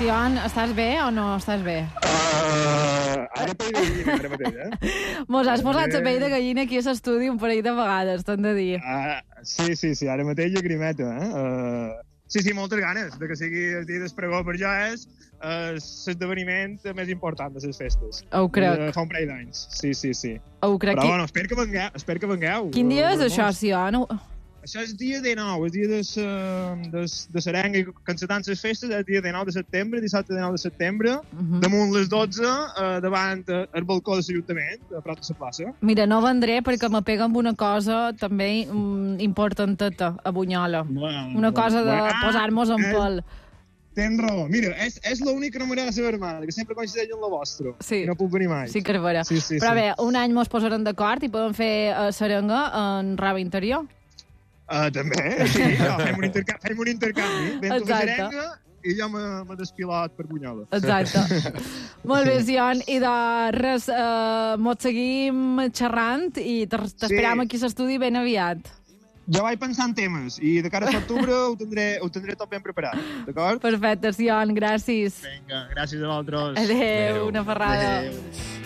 Sion, estàs bé o no estàs bé? Ara pell de gallina, ara mateix, Mos has posat la pell de gallina aquí a l'estudi un parell de vegades, t'ho hem de dir. Sí, ara mateix llagrimeta, Sí, moltes ganes de que sigui el dia d'espregó, per jo és l'esdeveniment més important de les festes. Ho crec. Fa un parell d'anys, sí. Ho crec. Però bueno, espero que vengueu. Quin dia és això, Sion? Això és el dia 19, el dia de Serenga i cancetant les festes, és el dia 19 de setembre, dissabte 19 de setembre, damunt les 12, davant el balcó de l'Ajuntament, a prop de la plaça. Mira, no vendré perquè me pega amb una cosa també importanteta a Bunyola. Una cosa de posar-nos en pèl. Tens raó. Mira, és l'única que no m'agrada la seva hermana, que sempre coincideix amb la vostra. Sí. I no puc venir mai. Sí que és vera. Sí. Però bé, un any mos posarem d'acord i podem fer Serenga en roba interior. També, sí. Fem un intercanvi. Vento la Serenga i jo m'he despilat per Bunyola. Exacte. Molt bé, Sion. I de res, mos seguim xerrant i t'esperam aquí a l'estudi ben aviat. Jo vaig pensar en temes i de cara a l'octubre ho tindré tot ben preparat, d'acord? Perfecte, Sion, gràcies. Vinga, gràcies a vosaltres. Adéu, una ferrada. Adéu.